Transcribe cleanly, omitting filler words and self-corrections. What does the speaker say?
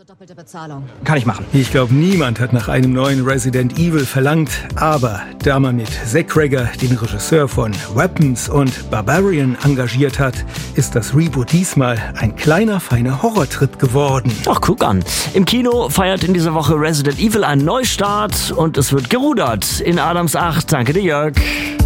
Doppelte Bezahlung. Kann ich machen. Ich glaube, niemand hat nach einem neuen Resident Evil verlangt. Aber da man mit Zach Cregger den Regisseur von Weapons und Barbarian engagiert hat, ist das Reboot diesmal ein kleiner, feiner Horrortrip geworden. Ach, guck an. Im Kino feiert in dieser Woche Resident Evil einen Neustart und es wird gerudert in Adams 8. Danke dir, Jörg.